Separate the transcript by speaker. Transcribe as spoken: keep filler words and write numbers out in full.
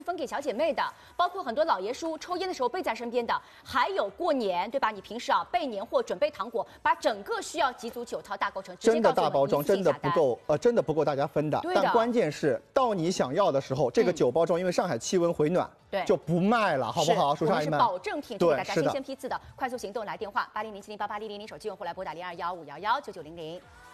Speaker 1: 分给小姐妹的，包括很多老爷叔抽烟的时候背在身边的，还有过年对吧？你平时啊备年货、准备糖果，把整个需要几组九套大构成，
Speaker 2: 真的大包装真的不够，呃，真的不够大家分的。
Speaker 1: 的
Speaker 2: 但关键是到你想要的时候，这个九包装因为上海气温回暖，
Speaker 1: 对，
Speaker 2: 就不卖了，好不好？属下
Speaker 1: 是保证品质给大家新鲜批次的，快速行动来电话八零零七零八八零零零，手机用户来拨打零二幺五幺幺九九零零。